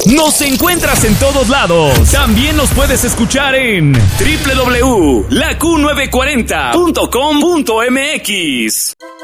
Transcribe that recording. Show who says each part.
Speaker 1: Nos encuentras en todos lados. También nos puedes escuchar en www.laQ940.com.mx.